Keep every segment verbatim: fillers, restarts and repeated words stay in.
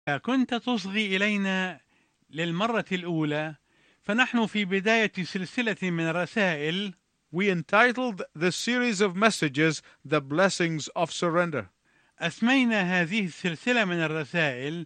كنت تصغي إلينا للمرة الأولى، فنحن في بداية سلسلة من الرسائل. We entitled the series of messages The Blessings of Surrender. أسمينا هذه السلسلة من الرسائل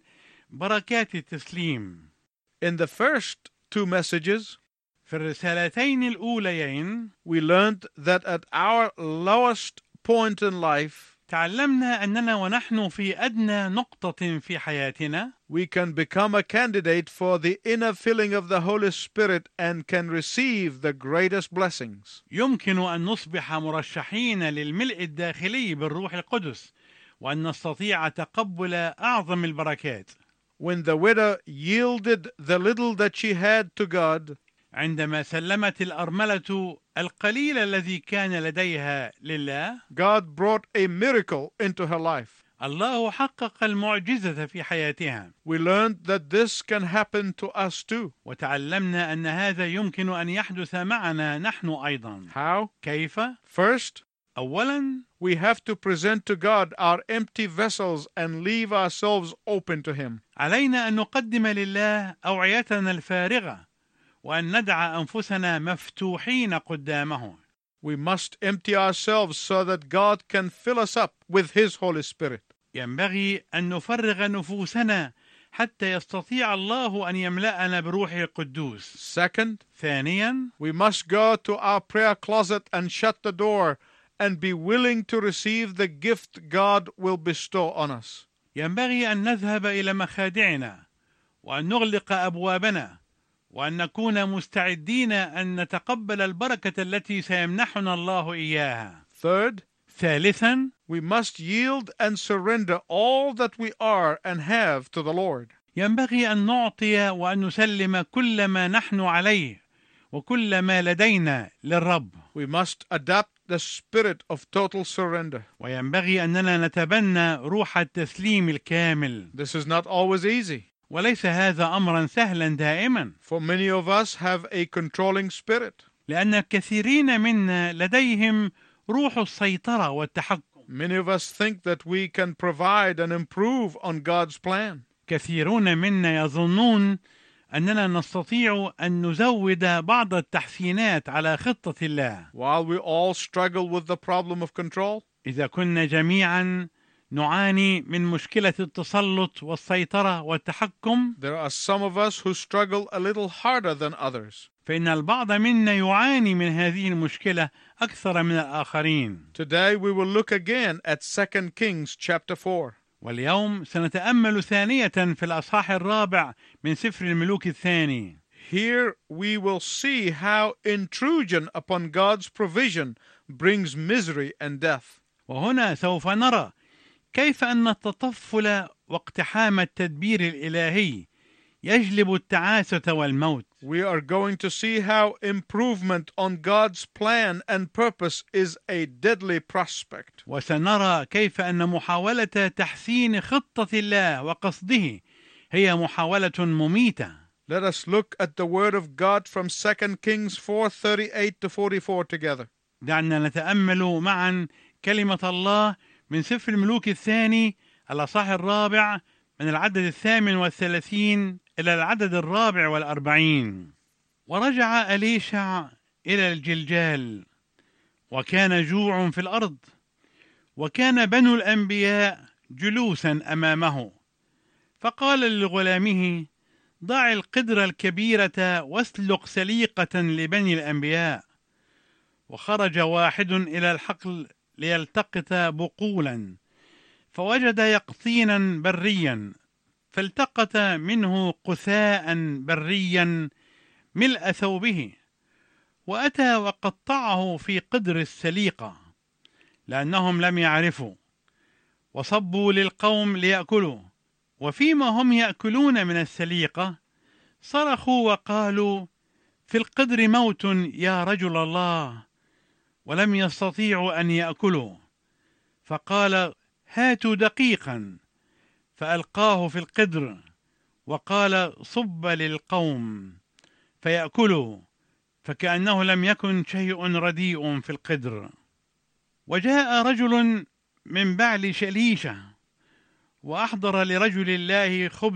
بركات التسليم. In the first two messages, في الرسالتين الأوليين we learned that at our lowest point in life, تعلمنا أننا ونحن في أدنى نقطة في حياتنا we can become a candidate for the inner filling of the Holy Spirit and can receive the greatest blessings. يمكن أن نصبح مرشحين للملء الداخلي بالروح القدس، وأن نستطيع تقبل أعظم البركات. When the widow yielded the little that she had to God, عندما سلمت الأرملة القليل الذي كان لديها لله، God brought a miracle into her life. الله حقق المعجزة في حياتها. We learned that this can happen to us too. وتعلمنا أن هذا يمكن أن يحدث معنا نحن أيضا. How? كيف؟ First, أولا we have to present to God our empty vessels and leave ourselves open to Him. علينا أن نقدم لله أوعيتنا الفارغة، وأن ندع أنفسنا مفتوحين قدامه. We must empty ourselves so that God can fill us up with His Holy Spirit. ينبغي أن نفرغ نفوسنا حتى يستطيع الله أن يملأنا بروحه القدوس. Second, ثانيا we must go to our prayer closet and shut the door and be willing to receive the gift God will bestow on us. ينبغي أن نذهب إلى مخادعنا وأن نغلق أبوابنا وأن نكون مستعدين أن نتقبل البركة التي سيمنحنا الله إياها. Third, ثالثا we must yield and surrender all that we are and have to the Lord. ينبغي أن نعطي وأن نسلم كل ما نحن عليه وكل ما لدينا للرب. We must adapt the spirit of total surrender. وينبغي أننا نتبنى روح التسليم الكامل. This is not always easy. وليس هذا أمرا سهلا دائما، For many of us have a controlling spirit. لأن الكثيرين منا لديهم روح السيطرة والتحكم. Many of us think that we can provide and improve on God's plan. كثيرون منا يظنون أننا نستطيع أن نزود بعض التحسينات على خطة الله. While we all struggle with the problem of control, إذا كنا جميعا نعاني من مشكلة التسلط والسيطرة والتحكم، there are some of us who struggle a little harder than others. فإن البعض منا يعاني من هذه المشكلة أكثر من الآخرين. Today we will look again at Second Kings chapter four. واليوم سنتأمل ثانية في الأصحاح الرابع من سفر الملوك الثاني. Here we will see how intrusion upon God's provision brings misery and death. وهنا سوف نرى كيف أن التطفل واقتحام التدبير الإلهي يجلب التعاسة والموت. We are going to see how improvement on God's plan and purpose is a deadly prospect. وسنرى كيف أن محاولة تحسين خطة الله وقصده هي محاولة مميتة. Let us look at the word of God from Second Kings four thirty-eight to forty-four together. دعنا نتأمل معا كلمة الله من سفر الملوك الثاني الأصحاح الرابع من العدد الثامن والثلاثين إلى العدد الرابع والأربعين. ورجع أليشع إلى الجلجال، وكان جوع في الأرض، وكان بنو الأنبياء جلوسا أمامه، فقال لغلامه: ضع القدر الكبيرة واسلق سليقة لبني الأنبياء. وخرج واحد إلى الحقل ليلتقط بقولا، فوجد يقطينا بريا، فالتقط منه قثاء بريا ملء ثوبه، وأتى وقطعه في قدر السليقة، لأنهم لم يعرفوا، وصبوا للقوم ليأكلوا. وفيما هم يأكلون من السليقة صرخوا وقالوا: في القدر موت يا رجل الله، ولم يستطيعوا أن يأكلوا. فقال: هاتوا دقيقا، فألقاه في القدر، وقال: صب للقوم فيأكلوا، فكأنه لم يكن شيء رديء في القدر. وجاء رجل من بعل شليشة وأحضر لرجل الله خبز